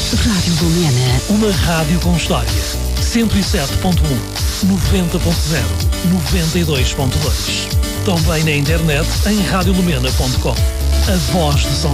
Rádio Lumena. Uma rádio com história. 107.1, 90.0, 92.2. Também na internet em radiolumena.com. A voz de São